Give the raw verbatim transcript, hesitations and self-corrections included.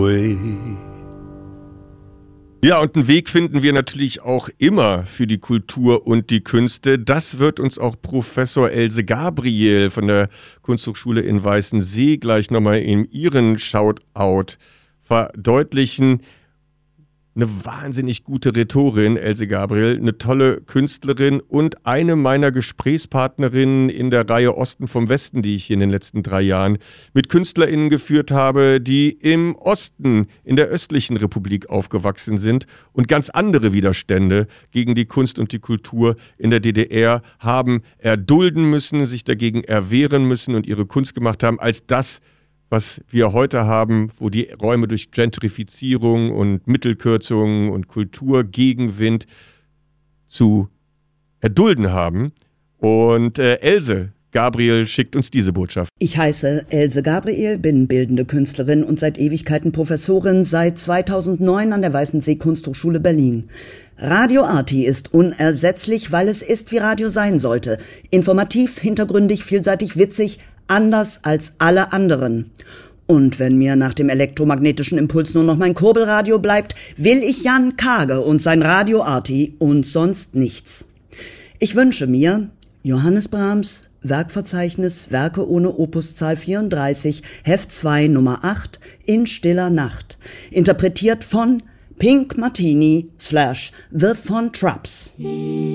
Ja, und einen Weg finden wir natürlich auch immer für die Kultur und die Künste. Das wird uns auch Professor Else Gabriel von der Kunsthochschule in Weißensee gleich nochmal in ihren Shoutout verdeutlichen. Eine wahnsinnig gute Rhetorin, Else Gabriel, eine tolle Künstlerin und eine meiner Gesprächspartnerinnen in der Reihe Osten vom Westen, die ich hier in den letzten drei Jahren mit KünstlerInnen geführt habe, die im Osten, in der östlichen Republik aufgewachsen sind und ganz andere Widerstände gegen die Kunst und die Kultur in der D D R haben erdulden müssen, sich dagegen erwehren müssen und ihre Kunst gemacht haben, als das, was wir heute haben, wo die Räume durch Gentrifizierung und Mittelkürzungen und Kulturgegenwind zu erdulden haben. Und äh, Else Gabriel schickt uns diese Botschaft. Ich heiße Else Gabriel, bin bildende Künstlerin und seit Ewigkeiten Professorin, seit zweitausendneun an der Weißensee Kunsthochschule Berlin. Radio Arti ist unersetzlich, weil es ist, wie Radio sein sollte. Informativ, hintergründig, vielseitig, witzig, anders als alle anderen. Und wenn mir nach dem elektromagnetischen Impuls nur noch mein Kurbelradio bleibt, will ich Jan Kage und sein Radio Arti und sonst nichts. Ich wünsche mir Johannes Brahms, Werkverzeichnis, Werke ohne Opuszahl vierunddreißig, Heft zwei, Nummer acht, in stiller Nacht. Interpretiert von Pink Martini slash The Von Trapps.